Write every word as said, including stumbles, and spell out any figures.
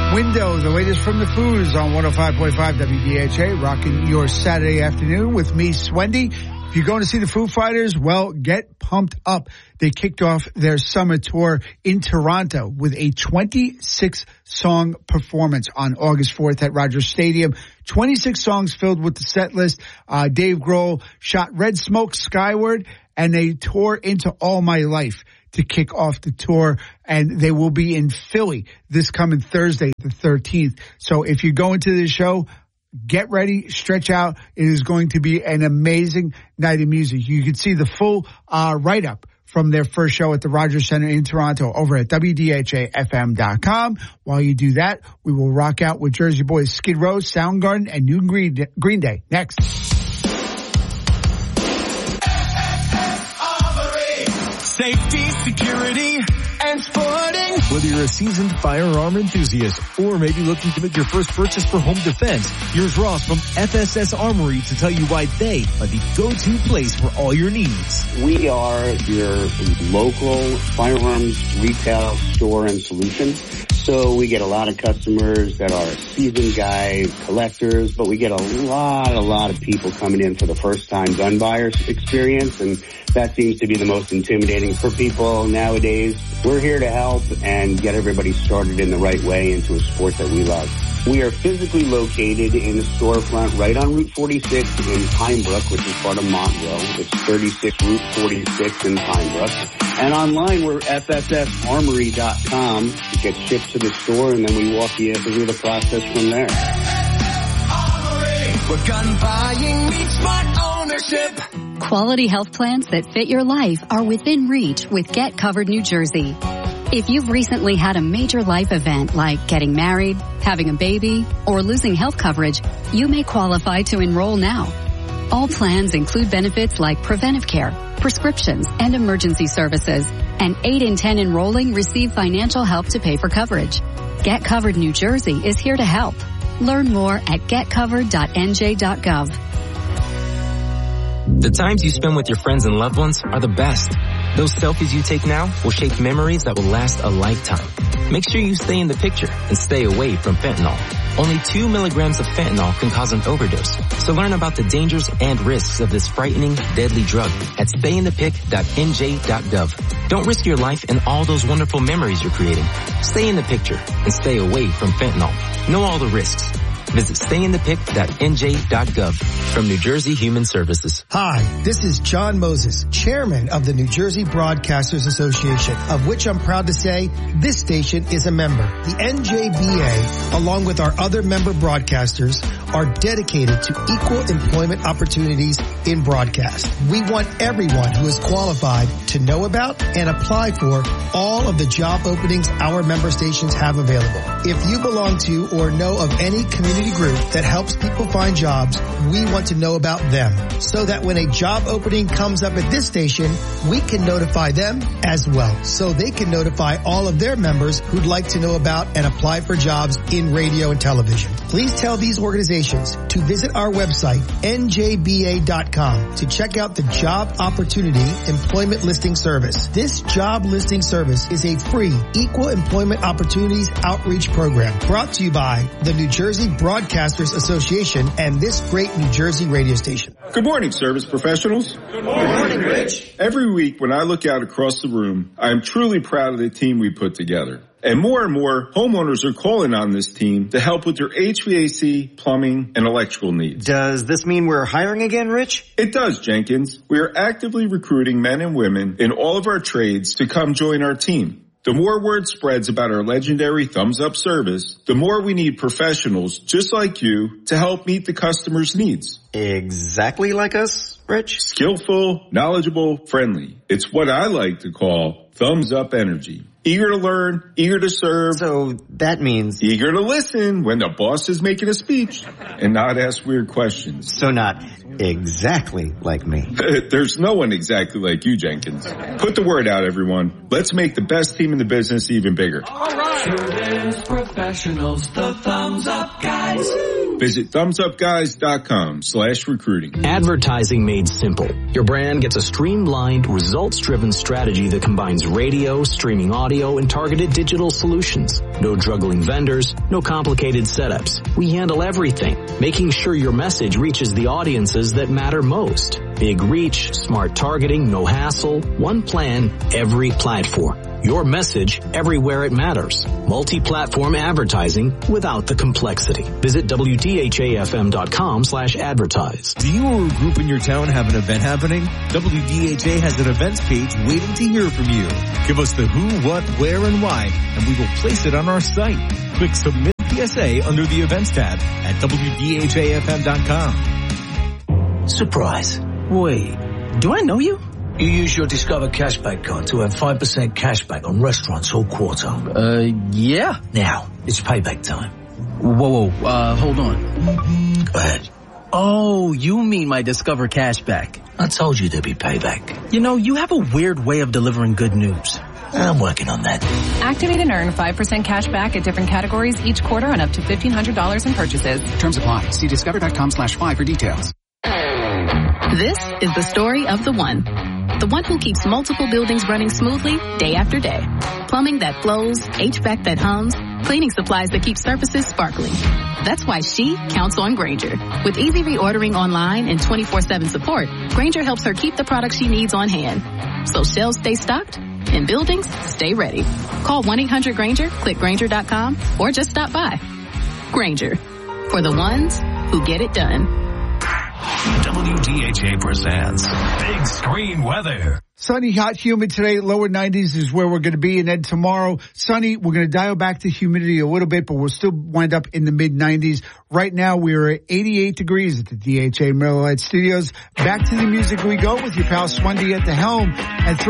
Window, the latest from the Foos on one oh five point five W D H A, rocking your Saturday afternoon with me, Swendy. If you're going to see the Foo Fighters, well, get pumped up. They kicked off their summer tour in Toronto with a twenty-six song performance on August fourth at Rogers Stadium. twenty-six songs filled with the set list. Uh, Dave Grohl shot Red Smoke Skyward, and they tore into All My Life to kick off the tour, and they will be in Philly this coming Thursday, the thirteenth. So if you're going to this show, get ready, stretch out. It is going to be an amazing night of music. You can see the full uh, write-up from their first show at the Rogers Center in Toronto over at W D H A F M dot com. While you do that, we will rock out with Jersey Boys, Skid Row, Soundgarden, and New Green, Green Day. Next. Safety, security, and sporting. Whether you're a seasoned firearm enthusiast or maybe looking to make your first purchase for home defense, here's Ross from F S S Armory to tell you why they are the go-to place for all your needs. We are your local firearms retail store and solution. So we get a lot of customers that are seasoned guys, collectors, but we get a lot, a lot of people coming in for the first time gun buyers experience, and that seems to be the most intimidating for people nowadays. We're here to help and get everybody started in the right way into a sport that we love. We are physically located in the storefront right on Route forty-six in Pinebrook, which is part of Montville. It's thirty-six Route forty-six in Pinebrook. And online, we're F S S armory dot com. It gets shipped to the store, and then we walk you through the process from there. Armory, where gun buying meets smart ownership. Quality health plans that fit your life are within reach with Get Covered New Jersey. If you've recently had a major life event like getting married, having a baby, or losing health coverage, you may qualify to enroll now. All plans include benefits like preventive care, prescriptions, and emergency services. And eight in ten enrolling receive financial help to pay for coverage. Get Covered New Jersey is here to help. Learn more at get covered dot N J dot gov. The times you spend with your friends and loved ones are the best. Those selfies you take now will shape memories that will last a lifetime. Make sure you stay in the picture and stay away from fentanyl. Only two milligrams of fentanyl can cause an overdose. So learn about the dangers and risks of this frightening, deadly drug at stay in the pic dot N J dot gov. Don't risk your life and all those wonderful memories you're creating. Stay in the picture and stay away from fentanyl. Know all the risks. Visit stay in the pic dot N J dot gov from New Jersey Human Services. Hi, this is John Moses, chairman of the New Jersey Broadcasters Association, of which I'm proud to say this station is a member. The N J B A, along with our other member broadcasters, are dedicated to equal employment opportunities in broadcast. We want everyone who is qualified to know about and apply for all of the job openings our member stations have available. If you belong to or know of any community group that helps people find jobs, we want to know about them so that when a job opening comes up at this station, we can notify them as well so they can notify all of their members who'd like to know about and apply for jobs in radio and television. Please tell these organizations to visit our website, N J B A dot com, to check out the Job Opportunity Employment Listing Service. This job listing service is a free Equal Employment Opportunities Outreach Program brought to you by the New Jersey Broadcasters Association and this great New Jersey radio station. Good morning, service professionals. Good morning, Good morning Rich. Every week when I look out across the room, I am truly proud of the team we put together. And more and more homeowners are calling on this team to help with their H V A C, plumbing, and electrical needs. Does this mean we're hiring again, Rich? It does, Jenkins. We are actively recruiting men and women in all of our trades to come join our team. The more word spreads about our legendary Thumbs Up service, the more we need professionals just like you to help meet the customer's needs. Exactly like us, Rich? Skillful, knowledgeable, friendly. It's what I like to call Thumbs Up energy. Eager to learn, eager to serve. So that means... eager to listen when the boss is making a speech and not ask weird questions. So not exactly like me. There's no one exactly like you, Jenkins. Put the word out, everyone. Let's make the best team in the business even bigger. All right. Students, professionals, the Thumbs Up guys. Visit thumbsupguys.com slash recruiting. Advertising made simple. Your brand gets a streamlined, results-driven strategy that combines radio, streaming audio, and targeted digital solutions. No juggling vendors, no complicated setups. We handle everything, making sure your message reaches the audiences that matter most. Big reach, smart targeting, no hassle, one plan, every platform. Your message everywhere it matters. Multi-platform advertising without the complexity. Visit W D H A F M dot com slash advertise. Do you or a group in your town have an event happening? W D H A has an events page waiting to hear from you. Give us the who, what, where, and why, and we will place it on our site. Click Submit P S A under the Events tab at W D H A F M dot com. Surprise. Wait, do I know you? You use your Discover Cashback card to have five percent cashback on restaurants all quarter. Uh, yeah. Now, it's payback time. Whoa, whoa, uh, hold on. Go ahead. Oh, you mean my Discover Cashback. I told you there'd be payback. You know, you have a weird way of delivering good news. I'm working on that. Activate and earn five percent cash back at different categories each quarter on up to fifteen hundred dollars in purchases. Terms apply. See discover.com slash five for details. This is the story of the one. The one who keeps multiple buildings running smoothly day after day. Plumbing that flows, H V A C that hums, cleaning supplies that keep surfaces sparkling. That's why she counts on Grainger. With easy reordering online and twenty-four seven support, Grainger helps her keep the products she needs on hand. So shelves stay stocked and buildings stay ready. Call one eight hundred Grainger, click Grainger dot com, or just stop by. Grainger, for the ones who get it done. W D H A presents Big Screen Weather. Sunny, hot, humid today. Lower nineties is where we're going to be. And then tomorrow, sunny, we're going to dial back the humidity a little bit, but we'll still wind up in the mid nineties. Right now, we're at eighty-eight degrees at the D H A Miller Lite Studios. Back to the music we go with your pal Swendy at the helm. And